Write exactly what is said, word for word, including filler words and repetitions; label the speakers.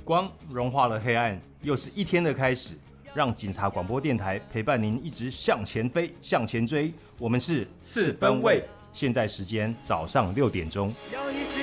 Speaker 1: 光融化了黑暗，又是一天的开始。让警察广播电台陪伴您一直向前飞，向前追。我们是四分卫，现在时间早上六点钟。